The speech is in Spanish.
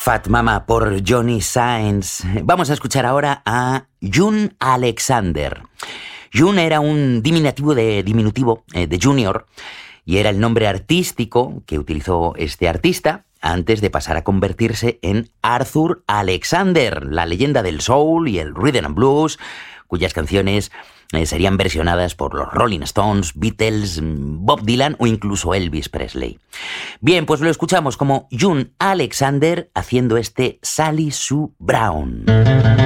Fat Mama por Johnny Sainz. Vamos a escuchar ahora a June Alexander. June era un diminutivo de Junior y era el nombre artístico que utilizó este artista antes de pasar a convertirse en Arthur Alexander, la leyenda del soul y el rhythm and blues, cuyas canciones serían versionadas por los Rolling Stones, Beatles, Bob Dylan o incluso Elvis Presley. Bien, pues lo escuchamos como June Alexander haciendo este Sally Sue Brown.